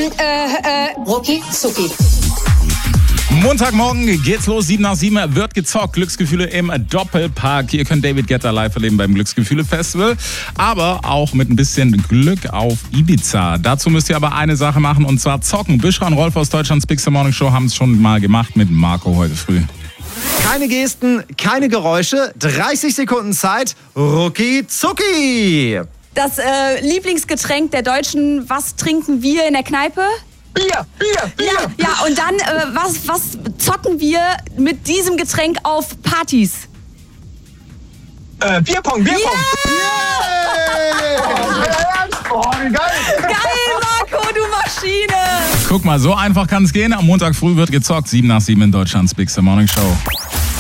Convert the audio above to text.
Rucki Zucki. Montagmorgen geht's los, 7 nach 7 wird gezockt. Glücksgefühle im Doppelpark. Ihr könnt David Guetta live erleben beim Glücksgefühle-Festival, aber auch mit ein bisschen Glück auf Ibiza. Dazu müsst ihr aber eine Sache machen, und zwar zocken. Büschra und Rolf aus Deutschlands Big Star Morning Show haben es schon mal gemacht mit Marco heute früh. Keine Gesten, keine Geräusche, 30 Sekunden Zeit, Rucki Zucki. Das Lieblingsgetränk der Deutschen, was trinken wir in der Kneipe? Bier. Ja, und dann, was zocken wir mit diesem Getränk auf Partys? Bierpong. Yeah! Oh, wie geil. Geil, Marco, du Maschine! Guck mal, so einfach kann es gehen. Am Montag früh wird gezockt, 7 nach 7 in Deutschlands Big Star Morning Show.